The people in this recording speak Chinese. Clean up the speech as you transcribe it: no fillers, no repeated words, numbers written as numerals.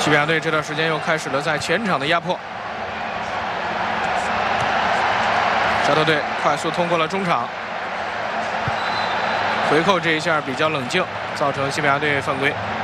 西班牙队这段时间又开始了在前场的压迫。沙特队快速通过了中场，回扣这一下比较冷静，造成西班牙队犯规。